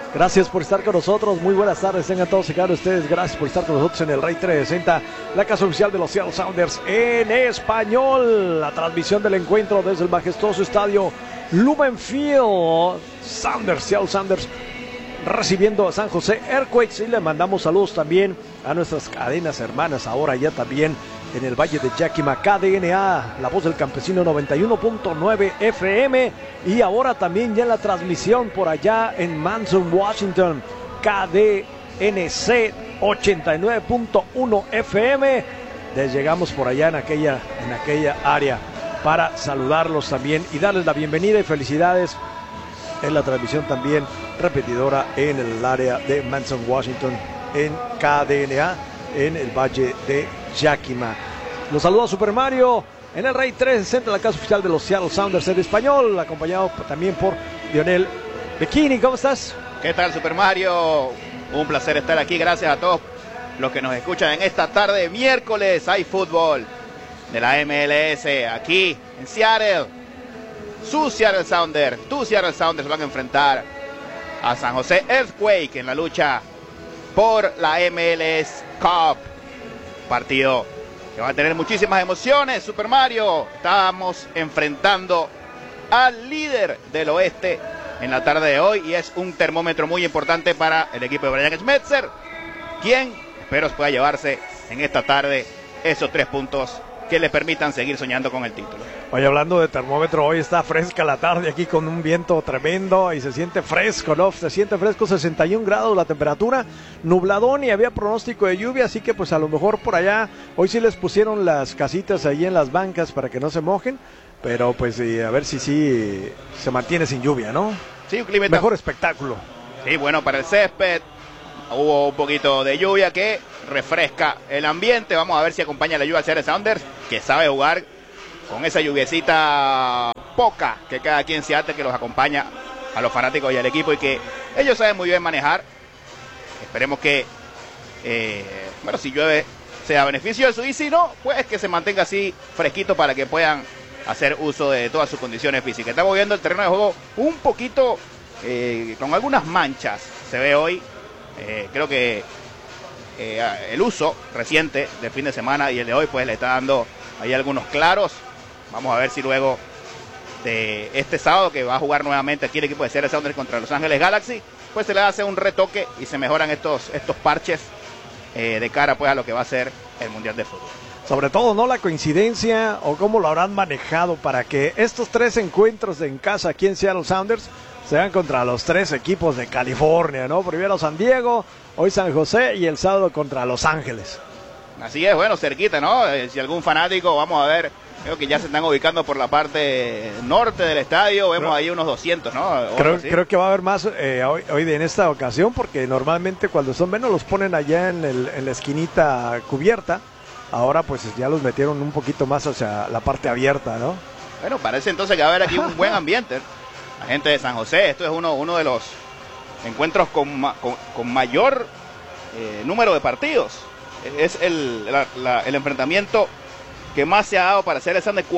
Gracias por estar con nosotros. Muy buenas tardes, tengan todos y cada uno de ustedes. Gracias por estar con nosotros en el Rey 360, la casa oficial de los Seattle Sounders en español. La transmisión del encuentro desde el majestuoso estadio Lumen Field. Seattle Sounders recibiendo a San José Earthquakes, y le mandamos saludos también a nuestras cadenas hermanas, ahora ya también en el Valle de Yakima, KDNA, La Voz del Campesino 91.9 FM, y ahora también ya en la transmisión por allá en Manson, Washington, KDNC 89.1 FM. Les llegamos por allá en aquella área para saludarlos también y darles la bienvenida y felicidades en la transmisión también repetidora en el área de Manson, Washington, en KDNA, en el Valle de Yakima. Los saluda Super Mario en el Rey 360, la casa oficial de los Seattle Sounders en español, acompañado también por Lionel Bikini. ¿Cómo estás? ¿Qué tal, Super Mario? Un placer estar aquí. Gracias a todos los que nos escuchan en esta tarde miércoles. Hay fútbol de la MLS aquí en Seattle. Tus Seattle Sounders van a enfrentar a San José Earthquake en la lucha por la MLS Cup. Partido que va a tener muchísimas emociones, Super Mario. Estamos enfrentando al líder del oeste en la tarde de hoy y es un termómetro muy importante para el equipo de Brian Schmetzer, quien espero pueda llevarse en esta tarde esos 3 puntos que le permitan seguir soñando con el título. Oye, hablando de termómetro, hoy está fresca la tarde aquí con un viento tremendo y se siente fresco, ¿no? Se siente fresco, 61 grados la temperatura, nubladón y había pronóstico de lluvia, así que pues a lo mejor por allá, hoy sí les pusieron las casitas ahí en las bancas para que no se mojen, pero pues a ver si sí se mantiene sin lluvia, ¿no? Sí, un clima mejor espectáculo. Sí, bueno, para el césped hubo un poquito de lluvia que refresca el ambiente. Vamos a ver si acompaña la lluvia a Seattle Sounders, que sabe jugar con esa lluviecita poca que queda aquí en Seattle, que los acompaña a los fanáticos y al equipo y que ellos saben muy bien manejar. Esperemos que, bueno, si llueve sea beneficioso y si no, pues que se mantenga así fresquito para que puedan hacer uso de todas sus condiciones físicas. Estamos viendo el terreno de juego un poquito con algunas manchas, se ve hoy. Creo que el uso reciente del fin de semana y el de hoy pues le está dando ahí algunos claros. Vamos a ver si luego de este sábado, que va a jugar nuevamente aquí el equipo de Seattle Sounders contra Los Ángeles Galaxy, pues se le hace un retoque y se mejoran estos parches de cara pues a lo que va a ser el Mundial de Fútbol. Sobre todo, ¿no? La coincidencia o cómo lo habrán manejado para que estos 3 encuentros en casa aquí en Seattle Sounders sean contra los 3 equipos de California, ¿no? Primero San Diego, hoy San José y el sábado contra Los Ángeles. Así es, bueno, cerquita, ¿no? Si algún fanático, vamos a ver, creo que ya se están ubicando por la parte norte del estadio, vemos ahí unos 200, ¿no? Creo que va a haber más hoy en esta ocasión, porque normalmente cuando son menos los ponen allá en la esquinita cubierta, ahora pues ya los metieron un poquito más hacia la parte abierta, ¿no? Bueno, parece entonces que va a haber aquí un buen ambiente. La gente de San José, esto es uno de los encuentros con mayor número de partidos. Es el enfrentamiento que más se ha dado para Seattle Sounders.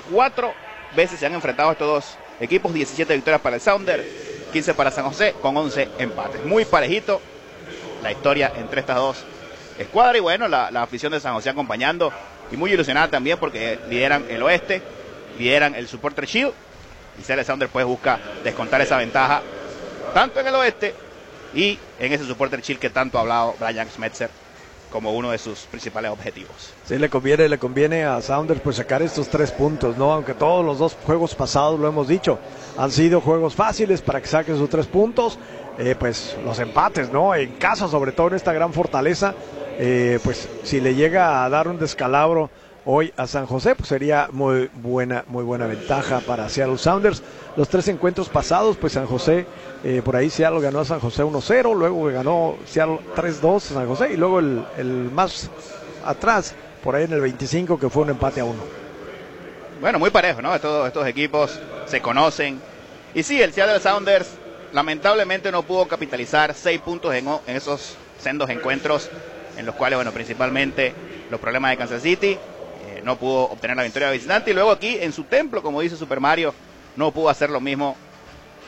44 veces se han enfrentado estos dos equipos, 17 victorias para el Sounder, 15 para San José, con 11 empates. Muy parejito la historia entre estas dos escuadras y bueno, la afición de San José acompañando y muy ilusionada también porque lideran el oeste, lideran el Supporter Shield y Seattle Sounders pues busca descontar esa ventaja tanto en el oeste y en ese Supporter Shield que tanto ha hablado Brian Schmetzer como uno de sus principales objetivos. Sí, le conviene a Sounders pues sacar estos 3 puntos, ¿no? Aunque todos los 2 juegos pasados, lo hemos dicho, han sido juegos fáciles para que saquen sus 3 puntos, pues los empates, ¿no? En casa, sobre todo en esta gran fortaleza, pues si le llega a dar un descalabro hoy a San José, pues sería muy buena ventaja para Seattle Sounders. Los 3 encuentros pasados, pues San José, por ahí Seattle ganó a San José 1-0, luego ganó Seattle 3-2 a San José y luego el más atrás, por ahí en el 25, que fue un empate a 1. Bueno, muy parejo, ¿no? Estos equipos se conocen. Y sí, el Seattle Sounders lamentablemente no pudo capitalizar 6 puntos en esos sendos encuentros en los cuales, bueno, principalmente los problemas de Kansas City, no pudo obtener la victoria visitante y luego aquí en su templo, como dice Super Mario, no pudo hacer lo mismo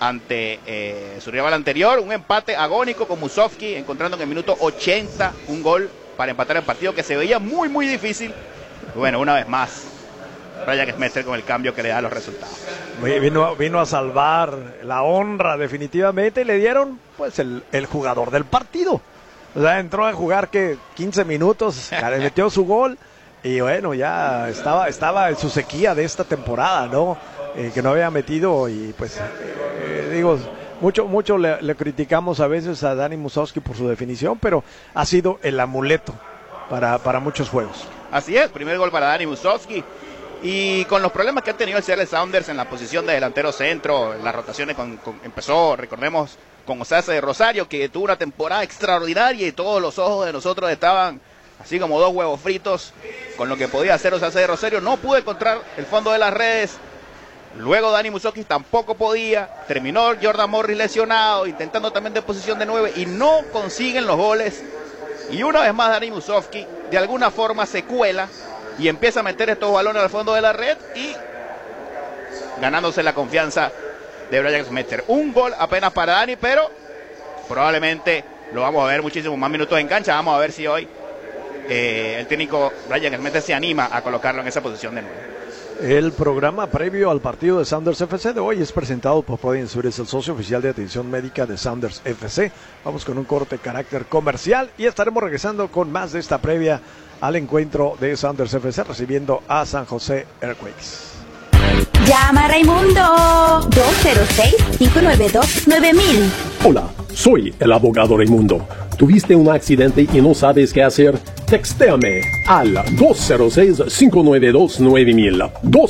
ante su rival anterior. Un empate agónico con Musovski, encontrando en el minuto 80 un gol para empatar el partido que se veía muy, muy difícil. Bueno, una vez más, Brian Schmetzer con el cambio que le da los resultados. Vino a salvar la honra definitivamente y le dieron pues el jugador del partido. O sea, entró a jugar que 15 minutos, metió su gol y bueno, ya estaba en su sequía de esta temporada, ¿no? Que no había metido y pues digo, mucho le criticamos a veces a Dani Musovski por su definición, pero ha sido el amuleto para muchos juegos. Así es, primer gol para Dani Musovski. Y con los problemas que ha tenido el Seattle Sounders en la posición de delantero centro, las rotaciones empezó, recordemos, con Osase de Rosario, que tuvo una temporada extraordinaria y todos los ojos de nosotros estaban así como dos huevos fritos con lo que podía hacer Osase de Rosario. No pudo encontrar el fondo de las redes. Luego Dani Musovski tampoco podía. Terminó Jordan Morris lesionado, intentando también de posición de 9 y no consiguen los goles. Y una vez más Dani Musovski de alguna forma se cuela y empieza a meter estos balones al fondo de la red y ganándose la confianza de Brian Schmetzer. Un gol apenas para Dani, pero probablemente lo vamos a ver muchísimos más minutos en cancha. Vamos a ver si hoy el técnico Brian Schmetzer se anima a colocarlo en esa posición de 9. El programa previo al partido de Sounders FC de hoy es presentado por Providence Suárez, el socio oficial de atención médica de Sounders FC. Vamos con un corte de carácter comercial y estaremos regresando con más de esta previa al encuentro de Sounders FC recibiendo a San José Earthquakes. Llama a Raimundo 206-592-9000. Hola, soy el abogado Raimundo. ¿Tuviste un accidente y no sabes qué hacer? Textéame al 206-592-9000.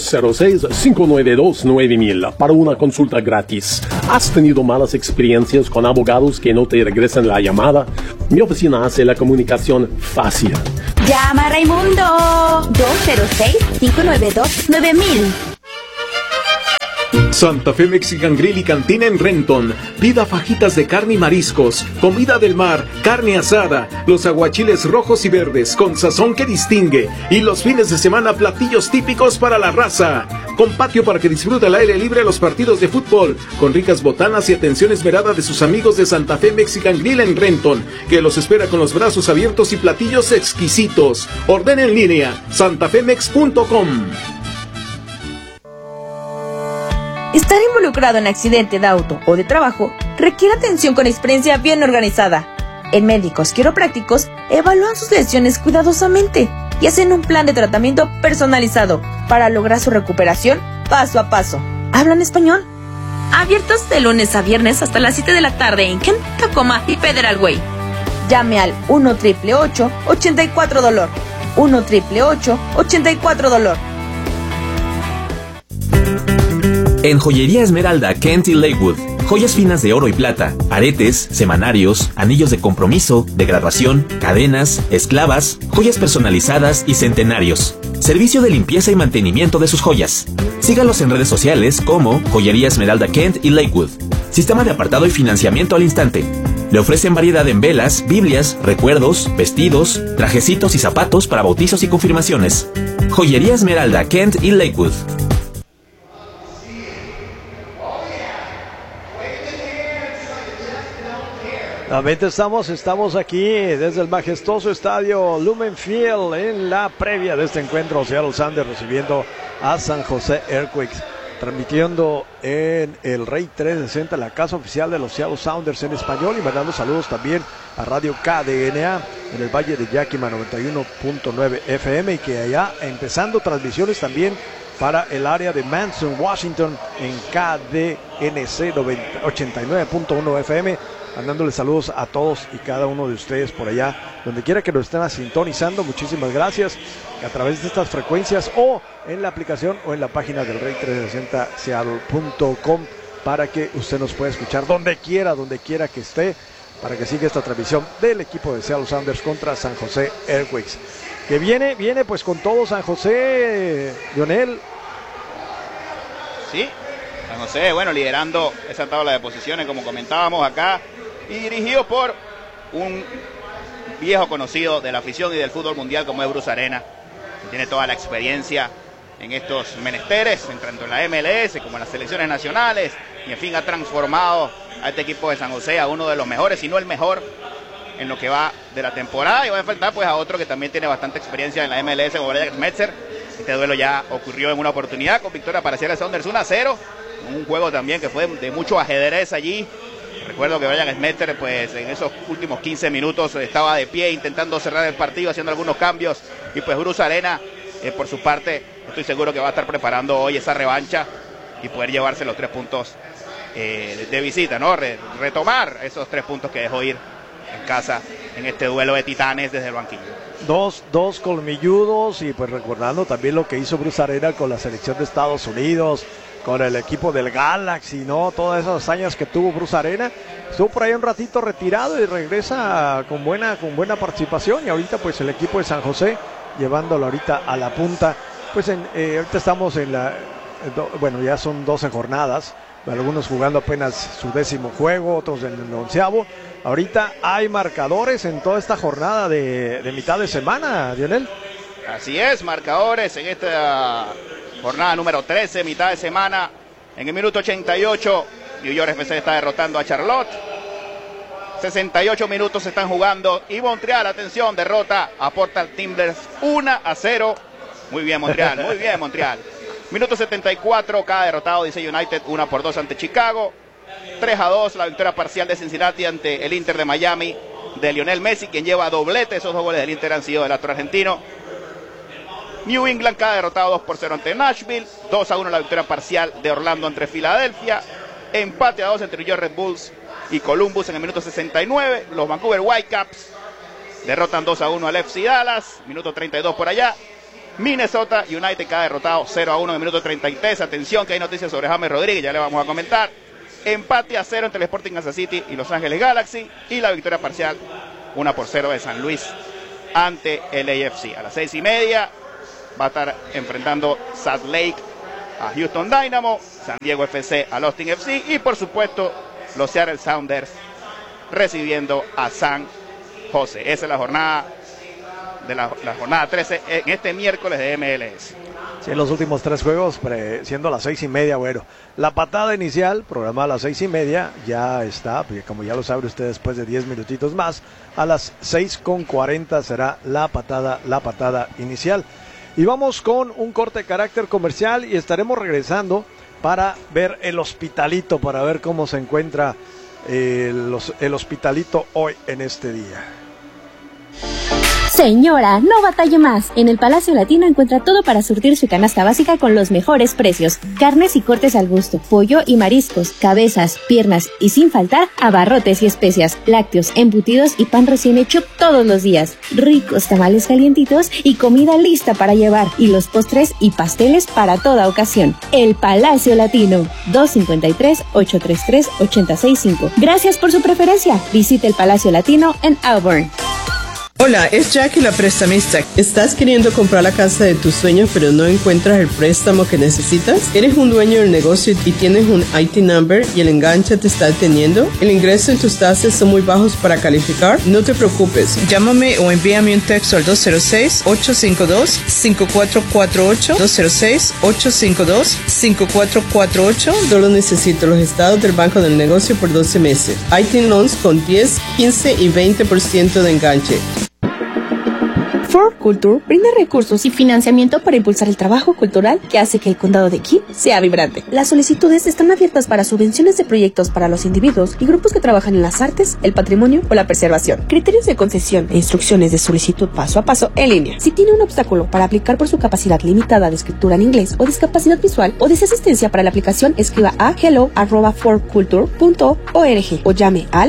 206-592-9000 para una consulta gratis. ¿Has tenido malas experiencias con abogados que no te regresan la llamada? Mi oficina hace la comunicación fácil. Llama a Raimundo 206-592-9000. Santa Fe Mexican Grill y Cantina en Renton. Pida fajitas de carne y mariscos, comida del mar, carne asada, los aguachiles rojos y verdes con sazón que distingue y los fines de semana platillos típicos para la raza. Con patio para que disfrute al aire libre los partidos de fútbol, con ricas botanas y atención esmerada de sus amigos de Santa Fe Mexican Grill en Renton, que los espera con los brazos abiertos y platillos exquisitos. Ordena en línea, santafemex.com. Estar involucrado en accidente de auto o de trabajo requiere atención con experiencia bien organizada. En Médicos Quiroprácticos evalúan sus lesiones cuidadosamente y hacen un plan de tratamiento personalizado para lograr su recuperación paso a paso. ¿Hablan español? Abiertos de lunes a viernes hasta las 7 de la tarde en Kent, Tacoma y Federal Way. Llame al 1-888-84-DOLOR. 1-888-84-DOLOR. En Joyería Esmeralda, Kent y Lakewood, joyas finas de oro y plata, aretes, semanarios, anillos de compromiso, de graduación, cadenas, esclavas, joyas personalizadas y centenarios. Servicio de limpieza y mantenimiento de sus joyas. Sígalos en redes sociales como Joyería Esmeralda Kent y Lakewood. Sistema de apartado y financiamiento al instante. Le ofrecen variedad en velas, biblias, recuerdos, vestidos, trajecitos y zapatos para bautizos y confirmaciones. Joyería Esmeralda Kent y Lakewood. Nuevamente estamos aquí desde el majestuoso estadio Lumen Field en la previa de este encuentro. Seattle Sounders recibiendo a San José Earthquakes, transmitiendo en el Rey 360, la casa oficial de los Seattle Sounders en español, y mandando saludos también a Radio KDNA en el Valle de Yakima 91.9 FM, y que allá empezando transmisiones también para el área de Manson, Washington en KDNC 89.1 FM. Mandándole saludos a todos y cada uno de ustedes por allá, donde quiera que lo estén sintonizando. Muchísimas gracias a través de estas frecuencias o en la aplicación o en la página del Rey360Seattle.com para que usted nos pueda escuchar donde quiera que esté, para que siga esta transmisión del equipo de Seattle Sounders contra San José Earthquakes, que viene pues con todo San José, Lionel. Sí, San José, bueno, liderando esa tabla de posiciones como comentábamos acá, y dirigido por un viejo conocido de la afición y del fútbol mundial como es Bruce Arena, que tiene toda la experiencia en estos menesteres, tanto en la MLS como en las selecciones nacionales, y en fin ha transformado a este equipo de San José a uno de los mejores, si no el mejor, en lo que va de la temporada. Y va a faltar pues a otro que también tiene bastante experiencia en la MLS, como Brian Schmetzer. Este duelo ya ocurrió en una oportunidad con victoria para Seattle Sounders 1-0, un juego también que fue de mucho ajedrez allí. Recuerdo que Brian Schmetzer pues en esos últimos 15 minutos estaba de pie intentando cerrar el partido, haciendo algunos cambios, y pues Bruce Arena por su parte estoy seguro que va a estar preparando hoy esa revancha y poder llevarse los 3 puntos de visita, ¿no? Retomar esos 3 puntos que dejó ir en casa en este duelo de titanes desde el banquillo. Dos colmilludos, y pues recordando también lo que hizo Bruce Arena con la selección de Estados Unidos, con el equipo del Galaxy, ¿no? Todas esas hazañas que tuvo Bruce Arena. Estuvo por ahí un ratito retirado y regresa con buena participación, y ahorita pues el equipo de San José llevándolo ahorita a la punta. Pues ahorita estamos en bueno, ya son 12 jornadas, algunos jugando apenas su 10º juego, otros en el 11º. Ahorita hay marcadores en toda esta jornada de mitad de semana, Dionel. Así es, marcadores en esta jornada número 13, mitad de semana. En el minuto 88, New York FC está derrotando a Charlotte. 68 minutos se están jugando y Montreal, atención, derrota a Portland Timbers 1-0. Muy bien Montreal, muy bien Montreal. Minuto 74, cada derrotado DC United 1-2 ante Chicago. 3-2 la victoria parcial de Cincinnati ante el Inter de Miami de Lionel Messi, quien lleva doblete. Esos 2 goles del Inter han sido del astro argentino. New England cada derrotado 2-0 ante Nashville. 2-1 la victoria parcial de Orlando ante Filadelfia. Empate a 2 entre New York Red Bulls y Columbus en el minuto 69. Los Vancouver Whitecaps derrotan 2-1 al FC Dallas. Minuto 32 por allá. Minnesota United cada derrotado 0-1 en el minuto 33. Atención que hay noticias sobre James Rodríguez, ya le vamos a comentar. Empate a 0 entre el Sporting Kansas City y Los Ángeles Galaxy. Y la victoria parcial 1-0 de San Luis ante el AFC. A las 6:30 va a estar enfrentando Salt Lake a Houston Dynamo, San Diego FC al Austin FC y por supuesto los Seattle Sounders recibiendo a San José. Esa es la jornada de la jornada 13 en este miércoles de MLS. Sí, los últimos 3 juegos, siendo a las 6:30, bueno, la patada inicial, programada a las 6:30, ya está, como ya lo sabe usted, después de 10 minutitos más, a las 6:40 será la patada inicial. Y vamos con un corte de carácter comercial y estaremos regresando para ver el Hospitalito, para ver cómo se encuentra el Hospitalito hoy en este día. Señora, no batalle más. En el Palacio Latino encuentra todo para surtir su canasta básica con los mejores precios. Carnes y cortes al gusto, pollo y mariscos, cabezas, piernas y sin faltar abarrotes y especias, lácteos, embutidos y pan recién hecho todos los días. Ricos tamales calientitos y comida lista para llevar. Y los postres y pasteles para toda ocasión. El Palacio Latino, 253-833-865. Gracias por su preferencia. Visite el Palacio Latino en Auburn. Hola, es Jackie la prestamista. ¿Estás queriendo comprar la casa de tus sueños pero no encuentras el préstamo que necesitas? ¿Eres un dueño del negocio y tienes un IT number y el enganche te está deteniendo? ¿El ingreso en tus taxes son muy bajos para calificar? No te preocupes. Llámame o envíame un texto al 206-852-5448. 206-852-5448. Solo necesito los estados del Banco del Negocio por 12 meses. IT Loans con 10, 15 y 20% de enganche. Ford Culture brinda recursos y financiamiento para impulsar el trabajo cultural que hace que el condado de King sea vibrante. Las solicitudes están abiertas para subvenciones de proyectos para los individuos y grupos que trabajan en las artes, el patrimonio o la preservación. Criterios de concesión e instrucciones de solicitud paso a paso en línea. Si tiene un obstáculo para aplicar por su capacidad limitada de escritura en inglés o discapacidad visual o desea asistencia para la aplicación, escriba a hello@fordculture.org o llame al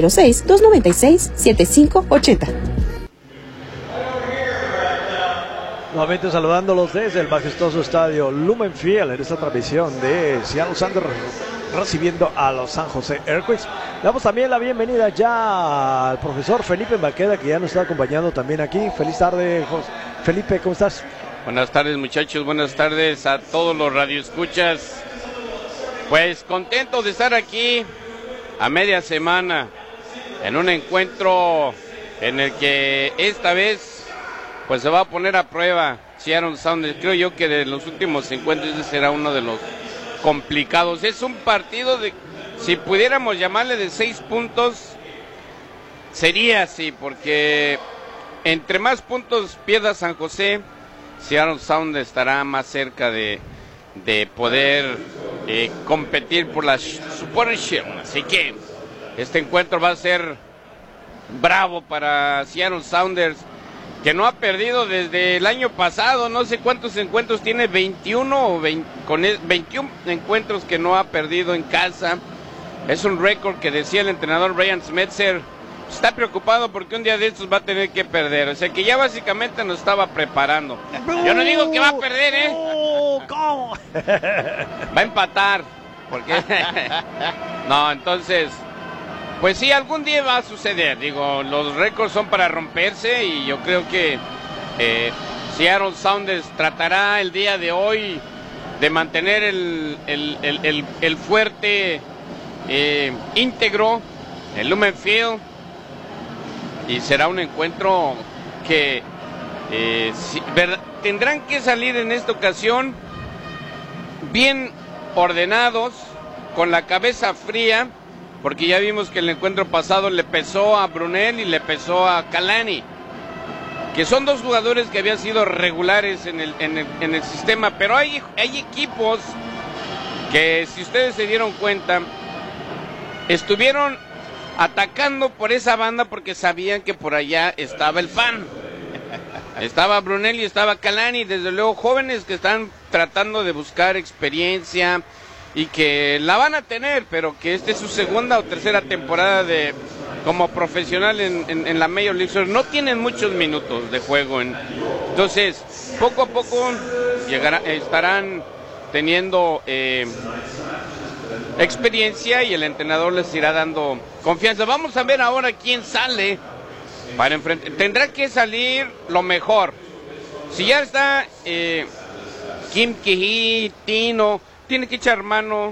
206-296-7580. Nuevamente saludándolos desde el majestuoso estadio Lumen Field en esta transmisión de Seattle Sounders recibiendo a los San José Earthquakes. Le damos también la bienvenida ya al profesor Felipe Maqueda, que ya nos está acompañando también aquí. Feliz tarde, Felipe, ¿cómo estás? Buenas tardes, muchachos, buenas tardes a todos los radioescuchas. Pues contentos de estar aquí a media semana en un encuentro en el que esta vez pues se va a poner a prueba Seattle Sounders. Creo yo que de los últimos encuentros ese será uno de los complicados. Es un partido de, si pudiéramos llamarle de 6 puntos, sería así, porque entre más puntos pierda San José, Seattle Sounders estará más cerca de poder competir por la Supporter Shield. Así que este encuentro va a ser bravo para Seattle Sounders, que no ha perdido desde el año pasado. No sé cuántos encuentros tiene, 21 o 21 encuentros que no ha perdido en casa. Es un récord que decía el entrenador Brian Schmetzer. Está preocupado porque un día de estos va a tener que perder. O sea que ya básicamente nos estaba preparando. Yo no digo que va a perder, ¿eh? ¿Cómo? Va a empatar. Porque no, entonces, pues sí, algún día va a suceder. Digo, los récords son para romperse y yo creo que Seattle Sounders tratará el día de hoy de mantener el fuerte íntegro, el Lumen Field, y será un encuentro que tendrán que salir en esta ocasión bien ordenados, con la cabeza fría, porque ya vimos que el encuentro pasado le pesó a Brunel y le pesó a Kalani, que son dos jugadores que habían sido regulares en el sistema, pero hay equipos que, si ustedes se dieron cuenta, estuvieron atacando por esa banda porque sabían que por allá estaba el fan. Estaba Brunel y estaba Kalani, desde luego jóvenes que están tratando de buscar experiencia y que la van a tener, pero que esta es su segunda o tercera temporada como profesional en la Major League Soccer. No tienen muchos minutos de juego. Entonces, poco a poco estarán teniendo experiencia y el entrenador les irá dando confianza. Vamos a ver ahora quién sale para enfrentar. Tendrá que salir lo mejor. Si ya está Kim Kihei, Tino, tiene que echar mano